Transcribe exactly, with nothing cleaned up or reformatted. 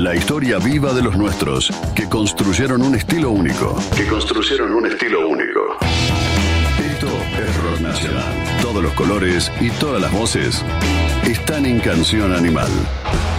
La historia viva de los nuestros, que construyeron un estilo único. Que construyeron un estilo único. Esto es Rock Nacional. Todos los colores y todas las voces están en Canción Animal.